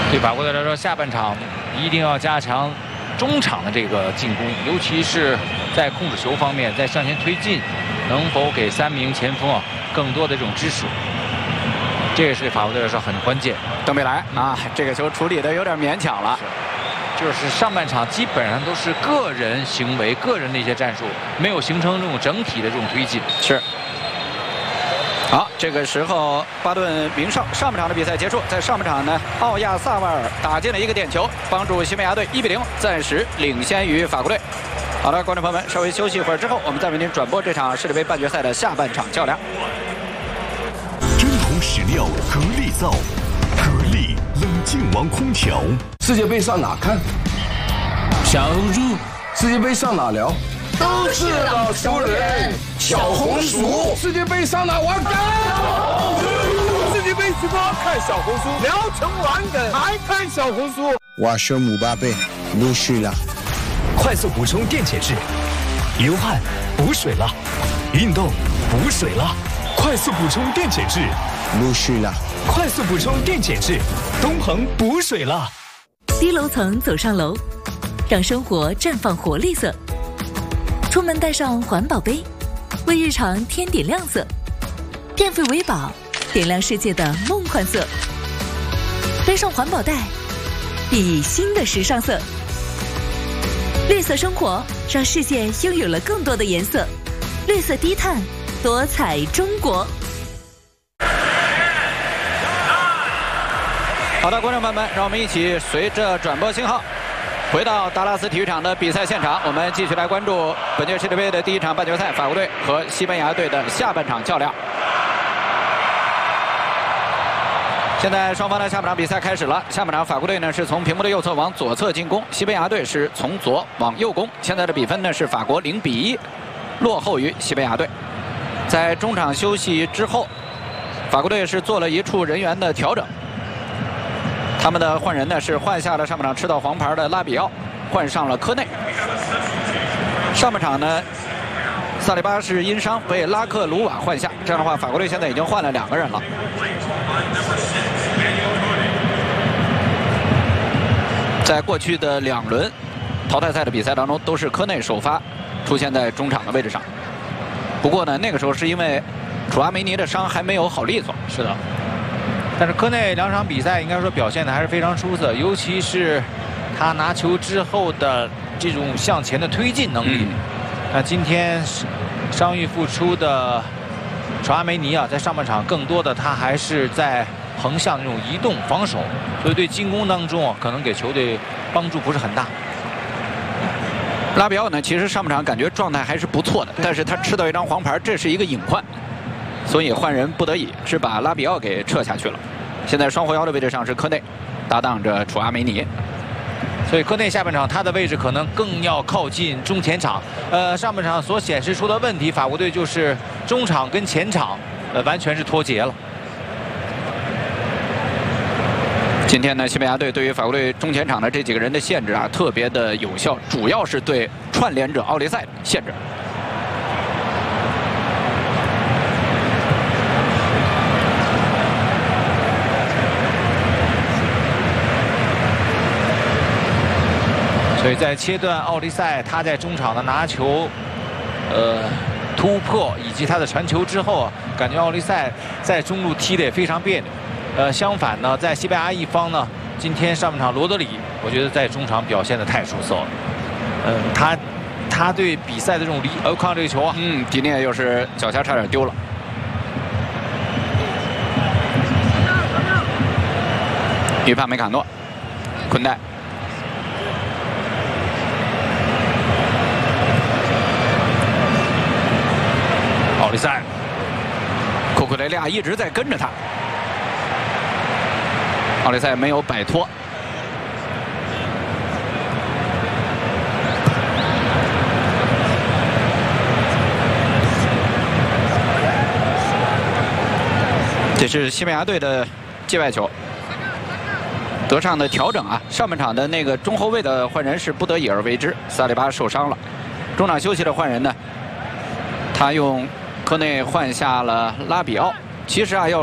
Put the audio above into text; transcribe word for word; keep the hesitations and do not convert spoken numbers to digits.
对法国队来说，下半场一定要加强中场的这个进攻，尤其是在控制球方面，在向前推进，能否给三名前锋啊更多的这种支持？这也是对法国队来说很关键。 登贝莱啊，这个球处理的有点勉强了。 就是上半场基本上都是个人行为、个人的一些战术，没有形成这种整体的这种推进。 是。好，这个时候巴顿鸣哨，上半场的比赛结束。在上半场呢，奥亚萨瓦尔打进了一个点球，帮助西班牙队一比零暂时领先于法国队。好了，观众朋友们，稍微休息一会儿之后，我们再为您转播这场世界杯半决赛的下半场较量。 真材实料，格力造，格力冷静王空调。 世界杯上哪看？小红书。世界杯上哪聊？都是老熟人。小红书。世界杯上哪玩梗？世界杯直播看小红书，聊成玩梗还看小红书。 我是姆巴佩，不是啦。 快速补充电解质，流汗补水了，运动补水了，快速补充电解质， 不是啦。 快速补充电解质，东鹏补水了。 低楼层走上楼，让生活绽放活力色。出门带上环保杯，为日常添点亮色。电费维宝，点亮世界的梦幻色。背上环保袋，熠熠新的时尚色。绿色生活，让世界拥有了更多的颜色。绿色低碳，多彩中国。 好的，观众朋友们，让我们一起随着转播信号，回到达拉斯体育场的比赛现场。我们继续来关注本届世界杯的第一场半决赛，法国队和西班牙队的下半场较量。现在双方的下半场比赛开始了。下半场法国队呢是从屏幕的右侧往左侧进攻，西班牙队是从左往右攻。现在的比分呢是法国零比一，落后于西班牙队。在中场休息之后，法国队是做了一处人员的调整。他们的换人呢是换下了上半场吃到黄牌的拉比奥，换上了科内。上半场呢，萨利巴是因伤被拉克鲁瓦换下，这样的话，法国队现在已经换了两个人了。在过去的两轮淘汰赛的比赛当中，都是科内首发出现在中场的位置上。不过呢，那个时候是因为楚阿梅尼的伤还没有好利索。 是的。但是科内两场比赛应该说表现的还是非常出色，尤其是他拿球之后的这种向前的推进能力。嗯、那今天伤愈复出的楚阿梅尼啊，在上半场更多的他还是在横向这种移动防守，所以对进攻当中啊，可能给球队帮助不是很大。 拉比奥呢，其实上半场感觉状态还是不错的，但是他吃到一张黄牌，这是一个隐患。所以换人不得已是把拉比奥给撤下去了。现在双后腰的位置上是科内，搭档着楚阿梅尼。 所以科内下半场他的位置可能更要靠近中前场。呃，上半场所显示出的问题，法国队就是中场跟前场呃完全是脱节了。 今天呢，西班牙队对于法国队中前场的这几个人的限制啊，特别的有效，主要是对串联者奥利塞的限制。 所以在切断奥利塞他在中场的拿球、呃突破以及他的传球之后啊，感觉奥利塞在中路踢得也非常别扭。呃，相反呢，在西班牙一方呢，今天上半场罗德里，我觉得在中场表现得太出色了。嗯、呃，他他对比赛的这种理，呃，看这个球啊， 嗯，迪涅又是脚下差点丢了。预判梅卡诺，昆代。 奥利塞， 库库雷利亚一直在跟着他，奥利塞没有摆脱。这是西班牙队的界外球，德尚的调整啊，上半场的那个中后卫的换人是不得已而为之，萨利巴受伤了，中场休息的换人呢，他用科内换下了拉比奥。其实啊，要